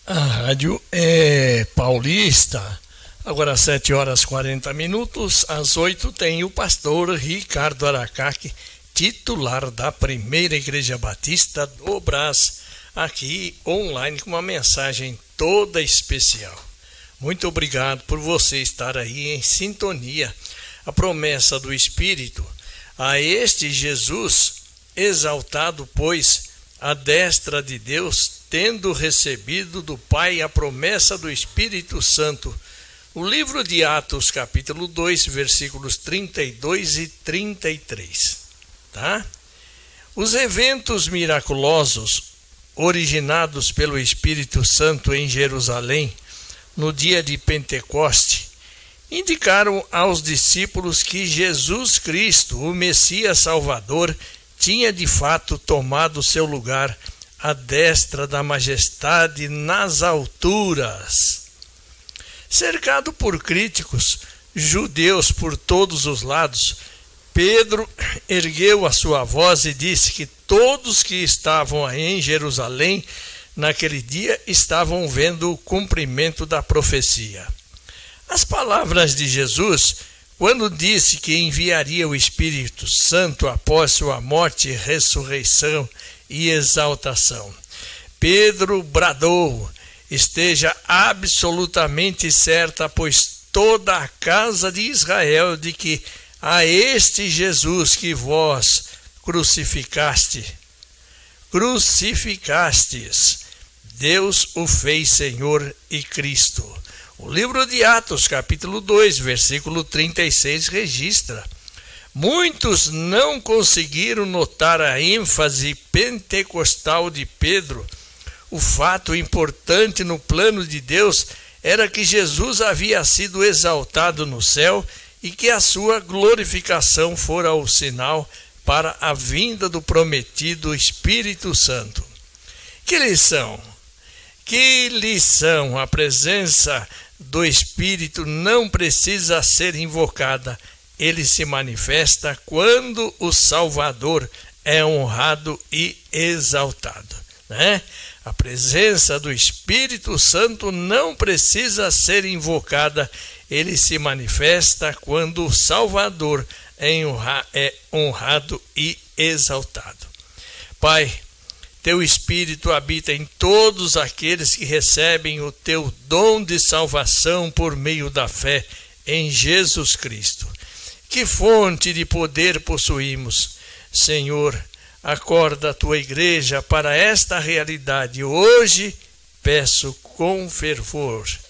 A rádio é paulista. Agora 7h40. Às 8 tem o pastor Ricardo Aracaque, titular da Primeira Igreja Batista do Brás, aqui online com uma mensagem toda especial. Muito obrigado por você estar aí em sintonia. A promessa do Espírito a este Jesus exaltado, pois, à destra de Deus, tendo recebido do Pai a promessa do Espírito Santo. O livro de Atos, capítulo 2, versículos 32 e 33. Tá? Os eventos miraculosos originados pelo Espírito Santo em Jerusalém, no dia de Pentecoste, indicaram aos discípulos que Jesus Cristo, o Messias Salvador, tinha de fato tomado seu lugar à destra da majestade nas alturas. Cercado por críticos judeus por todos os lados, Pedro ergueu a sua voz e disse que todos que estavam em Jerusalém naquele dia estavam vendo o cumprimento da profecia. As palavras de Jesus, quando disse que enviaria o Espírito Santo após sua morte, ressurreição e exaltação. Pedro bradou: esteja absolutamente certa, pois toda a casa de Israel, de que a este Jesus que vós crucificastes, Deus o fez Senhor e Cristo. O livro de Atos, capítulo 2, versículo 36, registra: muitos não conseguiram notar a ênfase pentecostal de Pedro. O fato importante no plano de Deus era que Jesus havia sido exaltado no céu e que a sua glorificação fora o sinal para a vinda do prometido Espírito Santo. Que lição! Que lição! A presença do Espírito não precisa ser invocada. Ele se manifesta quando o Salvador é honrado e exaltado, né? A presença do Espírito Santo não precisa ser invocada. Ele se manifesta quando o Salvador é honrado e exaltado. Pai, teu Espírito habita em todos aqueles que recebem o teu dom de salvação por meio da fé em Jesus Cristo. Que fonte de poder possuímos, Senhor! Acorda a tua igreja para esta realidade. Hoje peço com fervor.